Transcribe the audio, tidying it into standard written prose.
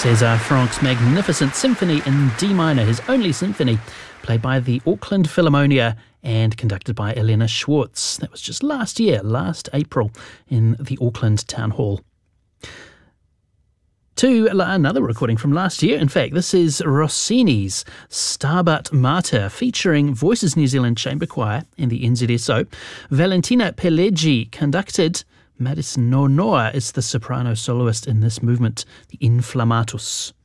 César Franck's magnificent symphony in D minor, his only symphony, played by the Auckland Philharmonia and conducted by Elena Schwartz. That was just last April, in the Auckland Town Hall. To another recording from last year. In fact, this is Rossini's Stabat Mater, featuring Voices New Zealand Chamber Choir and the NZSO. Valentina Pelleggi conducted. Madison Nonoa is the soprano soloist in this movement, the Inflammatus.